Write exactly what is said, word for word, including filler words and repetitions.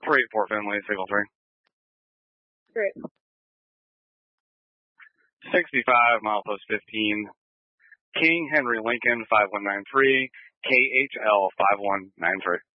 three eight Fort Finley, Signal three. Great. sixty-five, milepost fifteen, King Henry Lincoln five one nine three, K H L five one nine three.